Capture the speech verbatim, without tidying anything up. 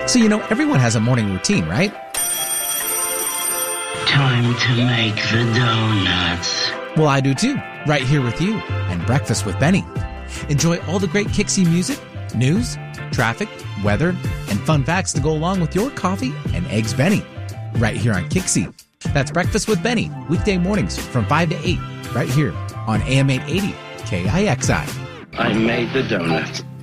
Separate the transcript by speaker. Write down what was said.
Speaker 1: So, you know, everyone has a morning routine, right?
Speaker 2: Time to make the donuts.
Speaker 1: Well, I do too, right here with you and Breakfast with Benny. Enjoy all the great Kixie music, news, traffic, weather, and fun facts to go along with your coffee and eggs Benny, right here on Kixie. That's Breakfast with Benny, weekday mornings from five to eight, right here on A M eight eighty K I X I.
Speaker 2: I made the donuts.